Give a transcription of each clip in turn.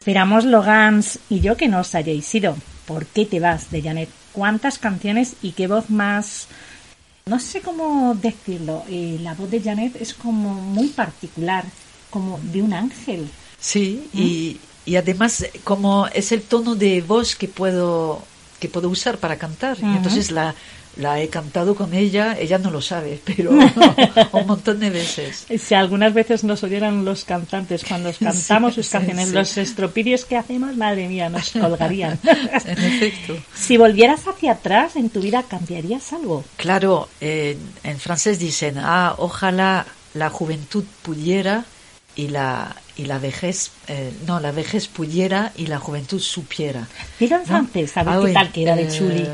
Esperamos Logans y yo que no os hayáis ido. ¿Por qué te vas de Janet? ¿Cuántas canciones y qué voz más? No sé cómo decirlo. La voz de Janet es como muy particular, como de un ángel. Sí, y además como es el tono de voz que puedo usar para cantar. Y entonces la he cantado con ella no lo sabe, pero un montón de veces. Si algunas veces nos oyeran los cantantes cuando cantamos sus canciones, sí. Los estropidios que hacemos, madre mía, nos colgarían. En efecto. Si volvieras hacia atrás en tu vida, ¿cambiarías algo? Claro, en francés dicen, ojalá la juventud pudiera y la vejez, la vejez pudiera y la juventud supiera. Dilo en francés, a ver qué tal queda de chuli.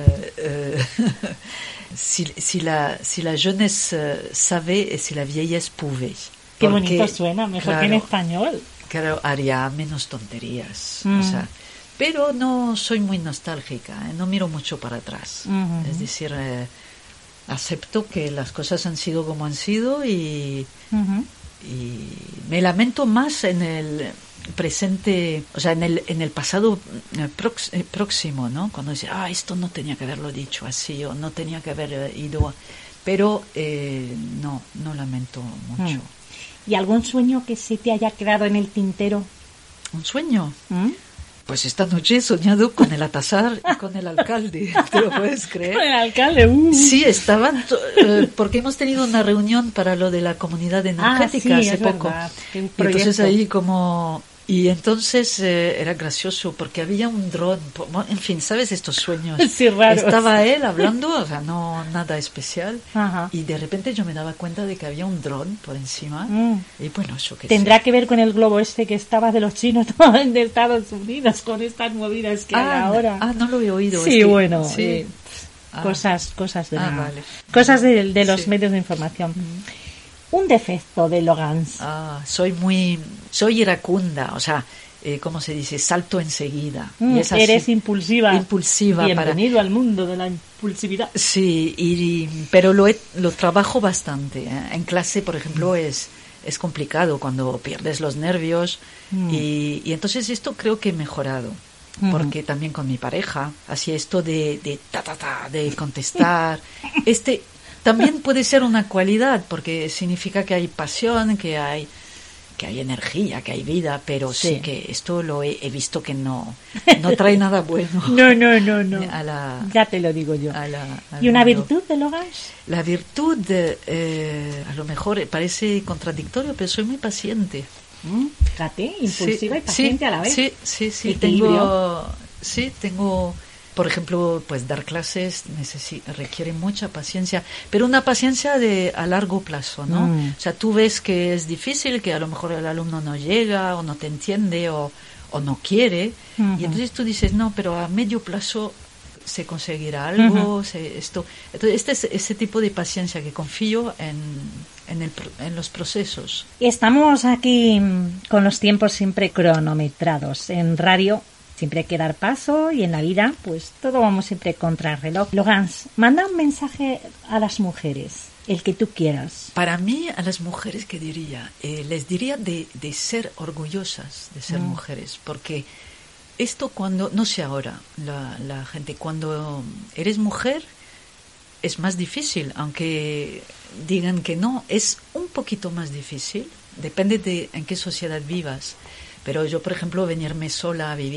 Si la jeunesse savait et si la vieillesse pouvait. Qué bonito suena, mejor que en español. Claro, haría menos tonterías. O sea, pero no soy muy nostálgica, no miro mucho para atrás. Es decir, acepto que las cosas han sido como han sido y me lamento más en el presente, o sea, en el pasado próximo, ¿no? Cuando dice, esto no tenía que haberlo dicho así o no tenía que haber ido, pero no lamento mucho. ¿Y algún sueño que se te haya quedado en el tintero? ¿Un sueño? Pues esta noche he soñado con el Atazar y con el alcalde, ¿te lo puedes creer? ¿Con el alcalde? Sí, estaban, porque hemos tenido una reunión para lo de la comunidad energética hace poco. Y entonces ahí como... Y entonces era gracioso porque había un dron, en fin, ¿sabes estos sueños? Sí, raros. Estaba él hablando, o sea, no nada especial, Ajá. y de repente yo me daba cuenta de que había un dron por encima, y bueno, eso que ¿Tendrá que ver con el globo que estaba de los chinos de Estados Unidos, con estas movidas que hay ahora? No lo he oído. Sí, bueno, sí. Cosas Vale. Cosas de los medios de información. Un defecto de Logans. Soy iracunda, o sea, ¿cómo se dice? Salto enseguida. Y es así, eres impulsiva. Bienvenido al mundo de la impulsividad. Sí, pero lo trabajo bastante. En clase, por ejemplo, es complicado cuando pierdes los nervios y entonces esto creo que he mejorado. Porque también con mi pareja hacía esto de contestar. También puede ser una cualidad porque significa que hay pasión, que hay energía, que hay vida, pero sí que esto lo he visto que no trae nada bueno. No. Ya te lo digo yo. ¿Y una virtud de Logans? La virtud, a lo mejor parece contradictorio, pero soy muy paciente. Fíjate, impulsiva y paciente a la vez. Sí. Tengo, por ejemplo, pues dar clases requiere mucha paciencia, pero una paciencia a largo plazo, ¿no? O sea, tú ves que es difícil, que a lo mejor el alumno no llega o no te entiende o no quiere, y entonces tú dices, no, pero a medio plazo se conseguirá algo, esto. Entonces, este es ese tipo de paciencia que confío en los procesos. Estamos aquí con los tiempos siempre cronometrados. En radio siempre hay que dar paso y en la vida pues todo vamos siempre contra el reloj. Logans, manda un mensaje a las mujeres, el que tú quieras. Para mí, a las mujeres, ¿qué diría? Les diría de ser orgullosas de ser mujeres, porque esto cuando, no sé ahora, la gente, cuando eres mujer es más difícil, aunque digan que no, es un poquito más difícil, depende de en qué sociedad vivas. Pero yo, por ejemplo, venirme sola a vivir